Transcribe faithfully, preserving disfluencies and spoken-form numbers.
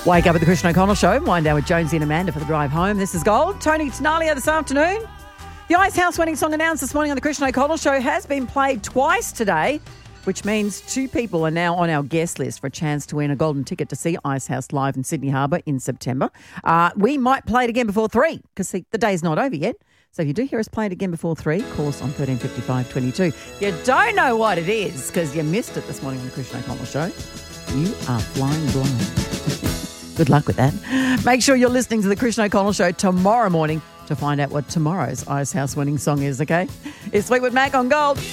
Wake up at the Christian O'Connell Show. Wind down with Jonesy and Amanda for the drive home. This is Gold. Tony Tenalia this afternoon. The Ice House winning song announced this morning on the Christian O'Connell Show has been played twice today, which means two people are now on our guest list for a chance to win a golden ticket to see Ice House live in Sydney Harbour in September. Uh, we might play it again before three because the day's not over yet. So if you do hear us play it again before three, call us on thirteen fifty-five twenty-two. If you don't know what it is because you missed it this morning on the Christian O'Connell Show, you are flying blind. Good luck with that. Make sure you're listening to the Christian O'Connell Show tomorrow morning to find out what tomorrow's Ice House winning song is, okay? It's Fleetwood Mac on Gold.